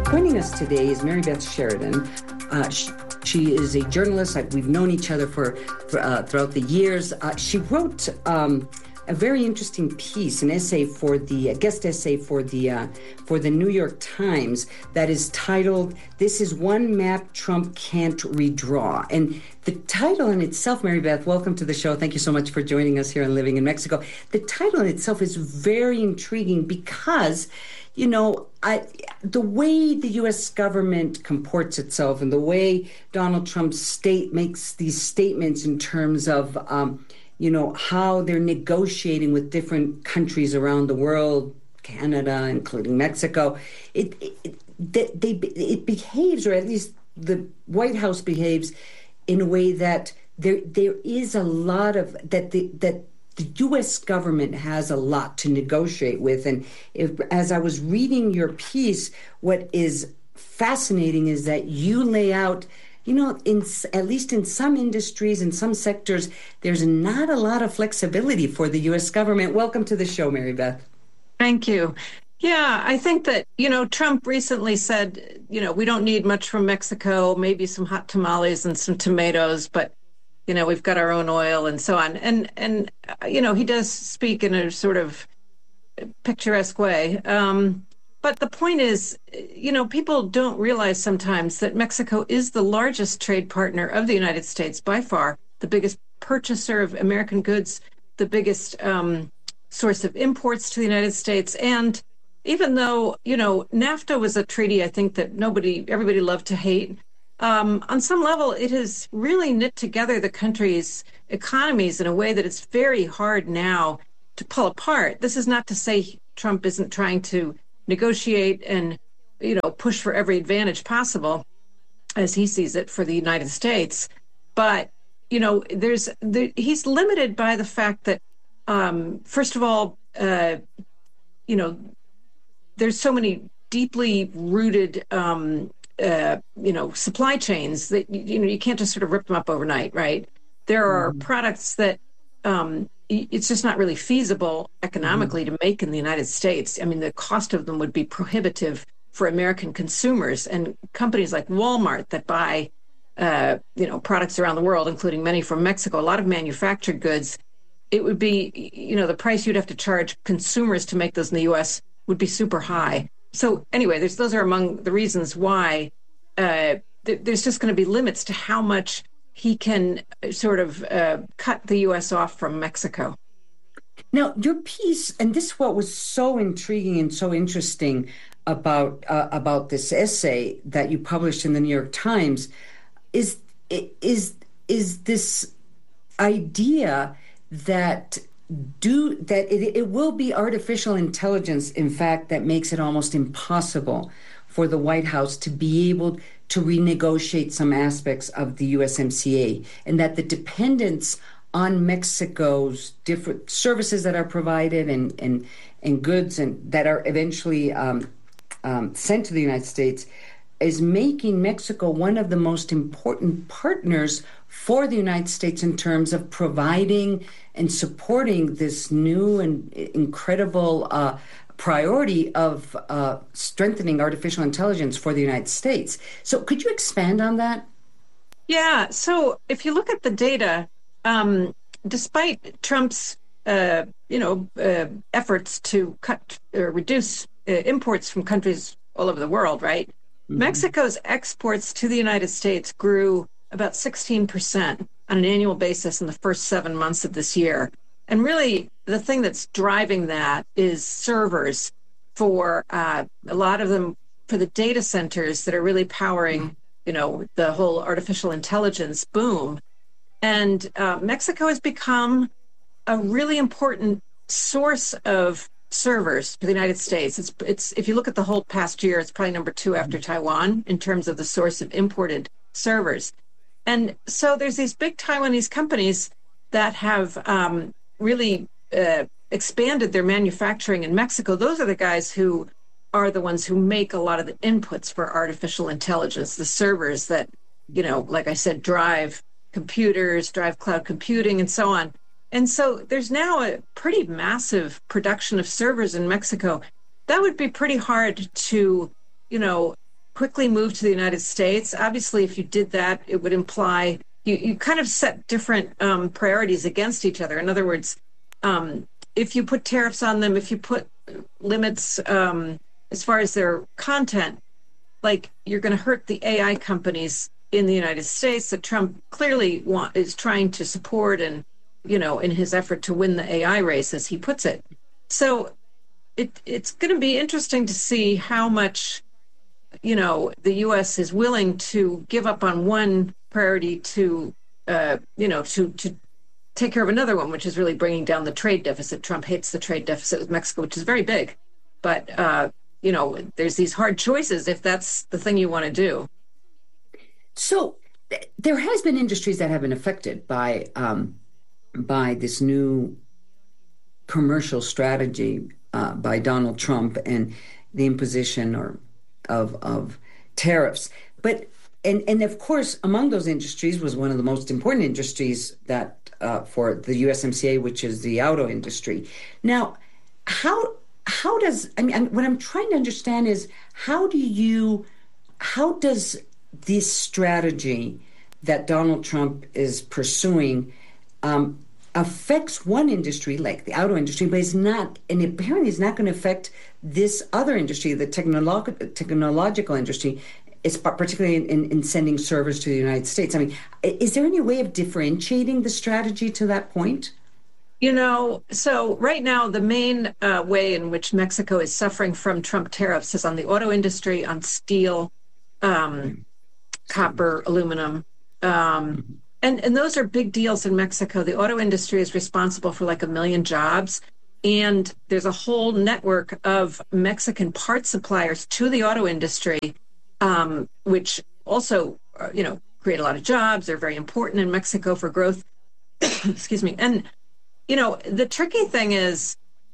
Joining us today is Mary Beth Sheridan. She is a journalist. We've known each other for throughout the years. She wrote a very interesting piece, an essay for the guest essay for the New York Times that is titled "This is One Map Trump Can't Redraw." And the title in itself, Mary Beth, welcome to the show. Thank you so much for joining us here on Living in Mexico. The title in itself is very intriguing because, you know, the way the U.S. government comports itself and the way Donald Trump's makes these statements in terms of, how they're negotiating with different countries around the world, Canada, including Mexico, it behaves, or at least the White House behaves, in a way that there is a lot of that the U.S. government has a lot to negotiate with. And as I was reading your piece, what is fascinating is that you lay out, at least in some industries and some sectors, there's not a lot of flexibility for the U.S. government. Welcome to the show, Mary Beth. Thank you. Yeah, I think that, Trump recently said, we don't need much from Mexico, maybe some hot tamales and some tomatoes, but we've got our own oil and so on. And he does speak in a sort of picturesque way. But the point is, people don't realize sometimes that Mexico is the largest trade partner of the United States by far, the biggest purchaser of American goods, the biggest source of imports to the United States. And even though, NAFTA was a treaty, I think that everybody loved to hate, on some level, it has really knit together the country's economies in a way that it's very hard now to pull apart. This is not to say Trump isn't trying to negotiate and, push for every advantage possible, as he sees it, for the United States. But, he's limited by the fact that, first of all, there's so many deeply rooted supply chains that, you can't just sort of rip them up overnight, right? There are products that it's just not really feasible economically to make in the United States. I mean, the cost of them would be prohibitive for American consumers, and companies like Walmart that buy, products around the world, including many from Mexico, a lot of manufactured goods, it would be, the price you'd have to charge consumers to make those in the U.S. would be super high. So anyway, those are among the reasons why there's just going to be limits to how much he can sort of cut the U.S. off from Mexico. Now, your piece, and this is what was so intriguing and so interesting about this essay that you published in the New York Times, is this idea that it will be artificial intelligence, in fact, that makes it almost impossible for the White House to be able to renegotiate some aspects of the USMCA, and that the dependence on Mexico's different services that are provided and goods and that are eventually sent to the United States is making Mexico one of the most important partners for the United States in terms of providing and supporting this new and incredible priority of strengthening artificial intelligence for the United States. So could you expand on that? Yeah. So if you look at the data, despite Trump's, efforts to cut or reduce imports from countries all over the world, right? Mm-hmm. Mexico's exports to the United States grew about 16% on an annual basis in the first 7 months of this year. And really, the thing that's driving that is servers for a lot of them for the data centers that are really powering, the whole artificial intelligence boom. And Mexico has become a really important source of servers for the United States. It's if you look at the whole past year, it's probably number 2 after Taiwan in terms of the source of imported servers. And so there's these big Taiwanese companies that have really expanded their manufacturing in Mexico. Those are the guys who are the ones who make a lot of the inputs for artificial intelligence, the servers that, like I said, drive computers, drive cloud computing, and so on. And so there's now a pretty massive production of servers in Mexico. That would be pretty hard to, quickly move to the United States. Obviously, if you did that, it would imply you kind of set different priorities against each other. In other words, if you put tariffs on them, if you put limits as far as their content, like you're going to hurt the AI companies in the United States that Trump clearly is trying to support and, in his effort to win the AI race, as he puts it. So it's going to be interesting to see how much, the U.S. is willing to give up on one priority to take care of another one, which is really bringing down the trade deficit. Trump hates the trade deficit with Mexico, which is very big. But, there's these hard choices if that's the thing you want to do. So there has been industries that have been affected by this new commercial strategy by Donald Trump and the imposition of tariffs. But and of course, among those industries was one of the most important industries that for the USMCA, which is the auto industry. Now, how does what I'm trying to understand is how does this strategy that Donald Trump is pursuing affects one industry like the auto industry, but it's not, and apparently it's not going to affect this other industry, the technological industry, is particularly in sending servers to the United States. Is there any way of differentiating the strategy to that point? So right now, the main way in which Mexico is suffering from Trump tariffs is on the auto industry, on steel, copper, aluminum. And those are big deals in Mexico. The auto industry is responsible for like 1 million jobs. And there's a whole network of Mexican part suppliers to the auto industry, which also, create a lot of jobs. They're very important in Mexico for growth. Excuse me. And, the tricky thing is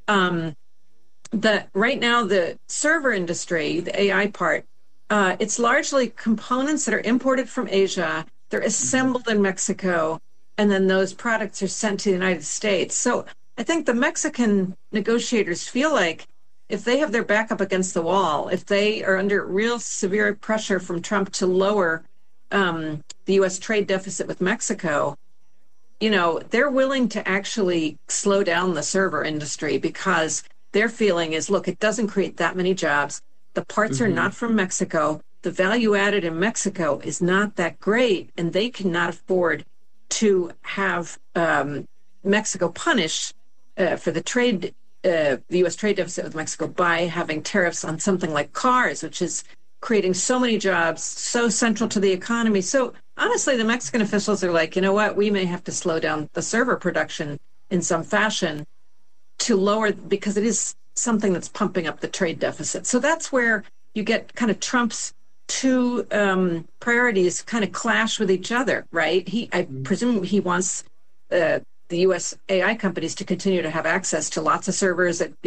that right now the server industry, the AI part, it's largely components that are imported from Asia. They're assembled in Mexico, and then those products are sent to the United States. So I think the Mexican negotiators feel like if they have their back up against the wall, if they are under real severe pressure from Trump to lower the U.S. trade deficit with Mexico, they're willing to actually slow down the server industry because their feeling is, look, it doesn't create that many jobs. The parts are not from Mexico. The value added in Mexico is not that great, and they cannot afford to have Mexico punished for the U.S. trade deficit with Mexico by having tariffs on something like cars, which is creating so many jobs, so central to the economy. So honestly, the Mexican officials are like, you know what, we may have to slow down the server production in some fashion to lower, because it is something that's pumping up the trade deficit. So that's where you get kind of Trump's two priorities kind of clash with each other, right? I presume he wants the U.S. AI companies to continue to have access to lots of servers at,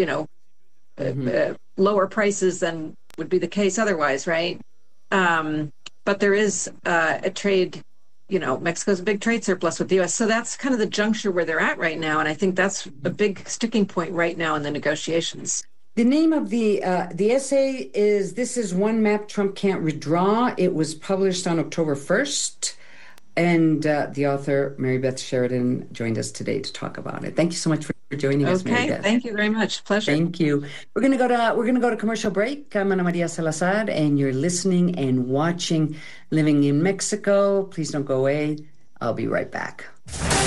lower prices than would be the case otherwise, right? But there is a trade, Mexico's a big trade surplus with the U.S. So that's kind of the juncture where they're at right now. And I think that's a big sticking point right now in the negotiations. The name of the essay is This Is One Map Trump Can't Redraw. It was published on October 1st. And the author, Mary Beth Sheridan, joined us today to talk about it. Thank you so much for joining us, Mary Beth. Thank you very much. Pleasure. Thank you. We're gonna go to commercial break. I'm Ana Maria Salazar, and you're listening and watching Living in Mexico. Please don't go away. I'll be right back.